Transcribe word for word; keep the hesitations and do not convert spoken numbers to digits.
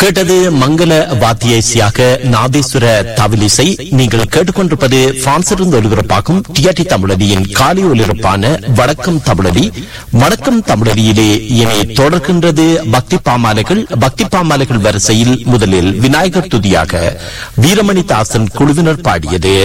கேட்டது மங்கள வாத்திய இசையாக நாதேஸ்வர தவிலிசை. நீங்கள் கேட்டுக்கொண்டிருப்பது பிரான்சிலிருந்து ஒலிபரப்பாகும் டிஆர்டி தமிழடியின் காலை ஒலிபரப்பான வணக்கம் தமிழடி. வணக்கம் தமிழடியிலே இனி தொடர்கின்றது பக்தி பாமாலைகள். பக்தி பாமாலைகள் வரிசையில் முதலில் விநாயகர் துதியாக வீரமணி தாசன் குழுவினர் பாடியது.